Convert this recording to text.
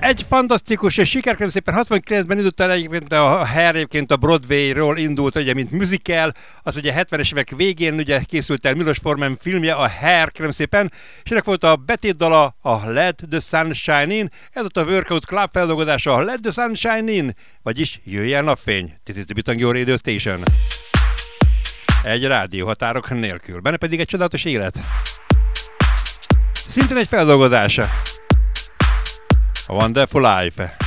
Egy fantasztikus és sikerkörül szépen 69-ben indult el egyébként a Hair, egyébként a Broadway-ról indult, ugye, mint musical, az ugye 70-es évek végén ugye készült el Milos Forman filmje, a Hair, kérem szépen, és ennek volt a betétdala, a Let the Sun Shine In, ez ott a Workout Club feldolgozása, a Let the Sun Shine In, vagyis jöjjel napfény, this is the Bitangio Radio Station. Egy rádió határok nélkül, benne pedig egy csodálatos élet. Szintén egy feldolgozása. A Wonderful Life.